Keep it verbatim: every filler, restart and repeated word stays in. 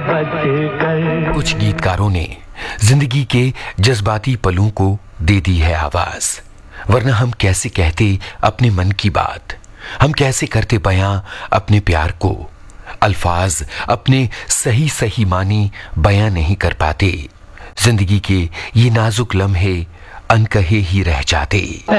कर। कुछ गीतकारों ने जिंदगी के जज्बाती पलों को दे दी है आवाज, वरना हम कैसे कहते अपने मन की बात, हम कैसे करते बयां अपने प्यार को। अल्फाज अपने सही सही मानी बयां नहीं कर पाते, जिंदगी के ये नाजुक लम्हे अनकहे ही रह जाते।